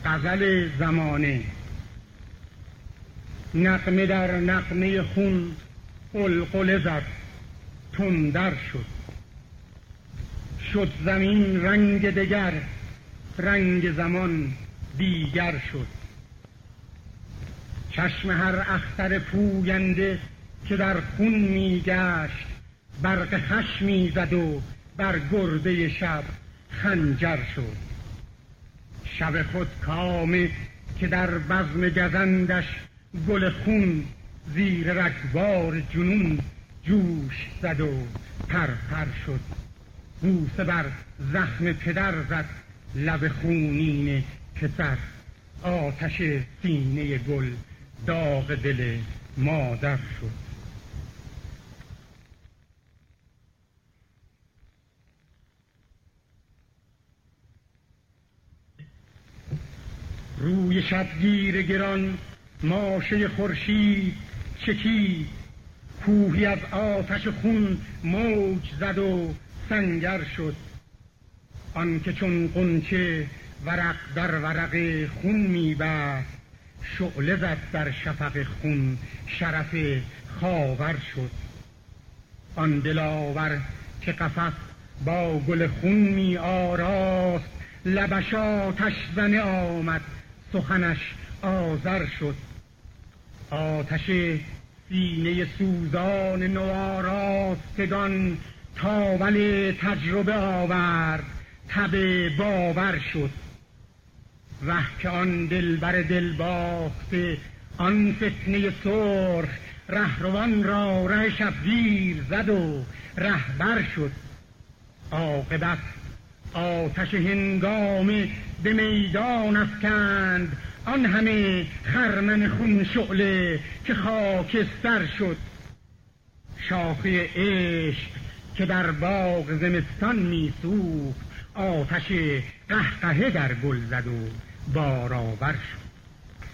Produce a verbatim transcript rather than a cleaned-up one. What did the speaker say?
غزل زمانه. نغمه در نغمه خون قلقله زد، تندر شد. شد زمین رنگ دگر، رنگ زمان دیگر شد. چشم هر اختر پوینده که در خون میگشت، برق خشمی زد و بر گرده شب خنجر شد. شب خود کامه که در بزم گزندش گل خون، زیر رگبار جنون جوش زد و پرپر شد. بوسه بر زخم پدر زد لب خونین پسر، آتش سینه گل داغ دل مادر شد. روی شبگیر گران ماشه خورشید چکید، کوهی از آتش خون موج زد و سنگر شد. آن که چون غنچه ورق در ورق خون میبست، شعله زد در شفق خون شرف خاور شد. آن دلاور که قفس با گل خون می آراست، لبش آتش زنه آمد سخنش آذر شد. آتش سینه سوزان نوآراستگان تاول تجربه آورد، تب باور شد. وه که آن دلبر دل باخته، آن فتنه سرخ، رهروان را ره شبگیر زد و رهبر شد. عاقبت آتش هنگامه به میدان افکند، آن همه خرمن خون شعله که خاکستر شد. شاخه عشق که در باغ زمستان میسوخت، آتش قهقهه در گل زد و بارآور شد.